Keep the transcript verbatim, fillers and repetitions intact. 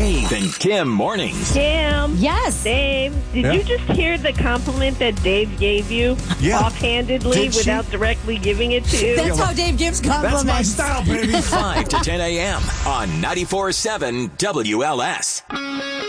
Dave and Kim mornings. Kim. Yes. Dave, did Yeah? you just hear the compliment that Dave gave you Yeah. offhandedly Did she? without directly giving it to you? That's how Dave gives compliments. That's my style, baby. five to ten a.m. on ninety-four point seven W L S.